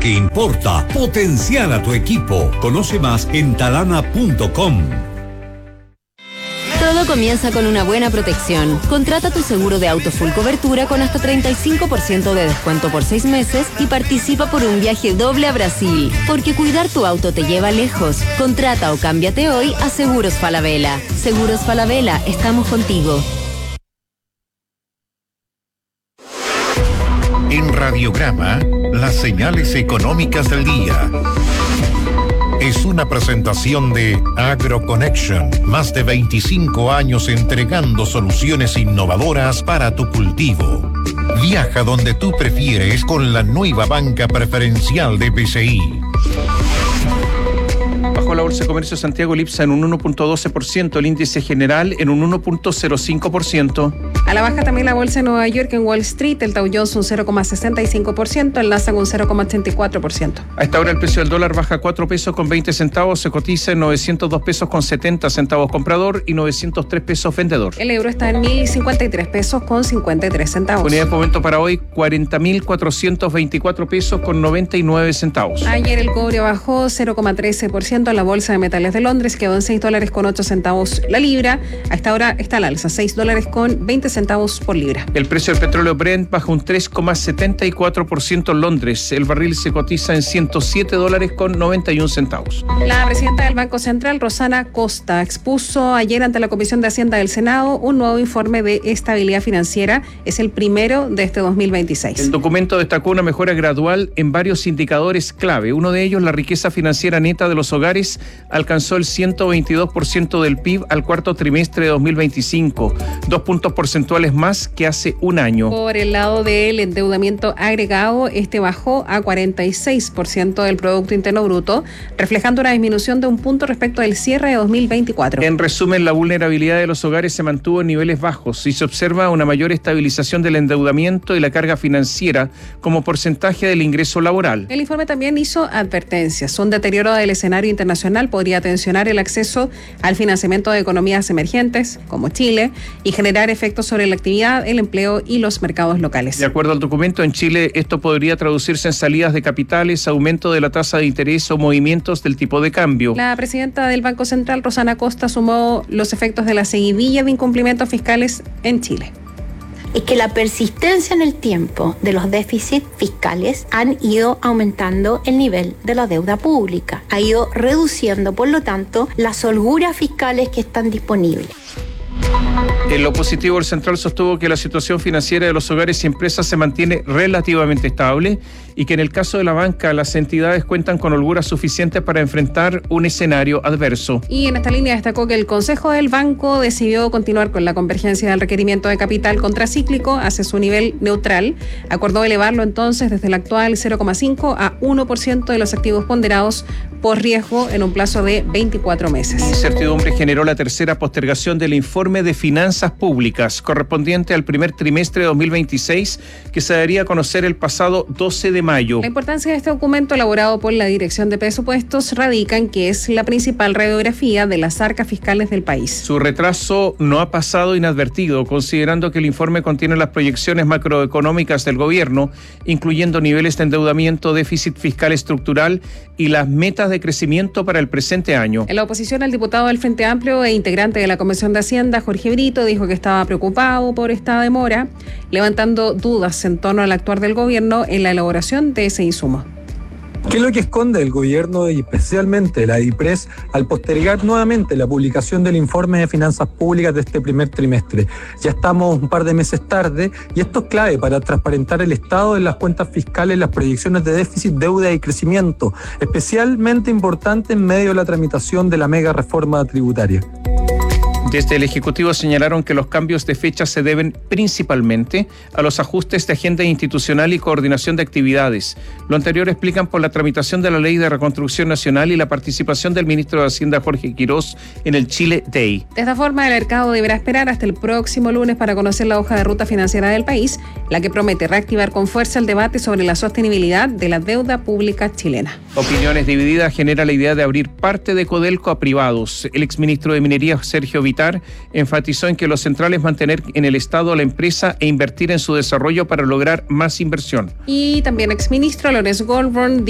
que importa, potenciar a tu equipo. Conoce más en talana.com. Todo comienza con una buena protección. Contrata tu seguro de auto full cobertura con hasta 35% de descuento por 6 meses y participa por un viaje doble a Brasil. Porque cuidar tu auto te lleva lejos. Contrata o cámbiate hoy a Seguros Falabella. Seguros Falabella, estamos contigo. En Radiograma, las señales económicas del día. Es una presentación de AgroConnection, más de 25 años entregando soluciones innovadoras para tu cultivo. Viaja donde tú prefieres con la nueva banca preferencial de BCI. Bajó la Bolsa de Comercio de Santiago, el IPSA en un 1.12%, el índice general en un 1.05%. A la baja también la Bolsa de Nueva York en Wall Street, el Dow Jones un 0,65%, el Nasdaq un 0,84%. A esta hora el precio del dólar baja 4 pesos con 20 centavos, se cotiza en 902 pesos con 70 centavos comprador y 903 pesos vendedor. El euro está en 1.053 pesos con 53 centavos. Unidad de momento para hoy, 40.424 pesos con 99 centavos. Ayer el cobre bajó 0,13% en la Bolsa de Metales de Londres, quedó en $6.08 la libra. A esta hora está al alza, $6.20 por libra. El precio del petróleo Brent baja un 3,74% en Londres. El barril se cotiza en $107.91. La presidenta del Banco Central, Rosana Costa, expuso ayer ante la Comisión de Hacienda del Senado un nuevo informe de estabilidad financiera. Es el primero de este 2026. El documento destacó una mejora gradual en varios indicadores clave. Uno de ellos, la riqueza financiera neta de los hogares, alcanzó el 122% del PIB al cuarto trimestre de 2025, 2 puntos porcentuales más que hace un año. Por el lado del endeudamiento agregado, este bajó a 46% del Producto Interno Bruto, reflejando una disminución de un punto respecto del cierre de 2024. En resumen, la vulnerabilidad de los hogares se mantuvo en niveles bajos y se observa una mayor estabilización del endeudamiento y la carga financiera como porcentaje del ingreso laboral. El informe también hizo advertencias. Un deterioro del escenario internacional podría tensionar el acceso al financiamiento de economías emergentes, como Chile, y generar efectos sobre la actividad, el empleo y los mercados locales. De acuerdo al documento, en Chile esto podría traducirse en salidas de capitales, aumento de la tasa de interés o movimientos del tipo de cambio. La presidenta del Banco Central, Rosana Costa, sumó los efectos de la seguidilla de incumplimientos fiscales en Chile. Es que la persistencia en el tiempo de los déficits fiscales han ido aumentando el nivel de la deuda pública, ha ido reduciendo, por lo tanto, las holguras fiscales que están disponibles. En lo positivo, el Central sostuvo que la situación financiera de los hogares y empresas se mantiene relativamente estable y que en el caso de la banca las entidades cuentan con holguras suficientes para enfrentar un escenario adverso. Y en esta línea destacó que el Consejo del Banco decidió continuar con la convergencia del requerimiento de capital contracíclico hacia su nivel neutral. Acordó elevarlo entonces desde el actual 0,5 a 1% de los activos ponderados por riesgo en un plazo de 24 meses. Incertidumbre generó la tercera postergación del informe de finanzas públicas correspondiente al primer trimestre de 2026 que se daría a conocer el pasado 12 de mayo. La importancia de este documento elaborado por la Dirección de Presupuestos radica en que es la principal radiografía de las arcas fiscales del país. Su retraso no ha pasado inadvertido, considerando que el informe contiene las proyecciones macroeconómicas del gobierno, incluyendo niveles de endeudamiento, déficit fiscal estructural y las metas de crecimiento para el presente año. En la oposición, el diputado del Frente Amplio e integrante de la Comisión de Hacienda, Jorge Brito, dijo que estaba preocupado por esta demora, levantando dudas en torno al actuar del gobierno en la elaboración de ese insumo. ¿Qué es lo que esconde el gobierno y especialmente la DIPRES al postergar nuevamente la publicación del informe de finanzas públicas de este primer trimestre? Ya estamos un par de meses tarde y esto es clave para transparentar el estado de las cuentas fiscales, las proyecciones de déficit, deuda y crecimiento, especialmente importante en medio de la tramitación de la mega reforma tributaria. Desde el Ejecutivo señalaron que los cambios de fecha se deben principalmente a los ajustes de agenda institucional y coordinación de actividades. Lo anterior explican por la tramitación de la Ley de Reconstrucción Nacional y la participación del ministro de Hacienda, Jorge Quirós, en el Chile Day. De esta forma, el mercado deberá esperar hasta el próximo lunes para conocer la hoja de ruta financiera del país, la que promete reactivar con fuerza el debate sobre la sostenibilidad de la deuda pública chilena. Opiniones divididas genera la idea de abrir parte de Codelco a privados. El exministro de Minería, Sergio Vitar, enfatizó en que lo central es mantener en el Estado a la empresa e invertir en su desarrollo para lograr más inversión. Y también exministro Lorenz Goldborn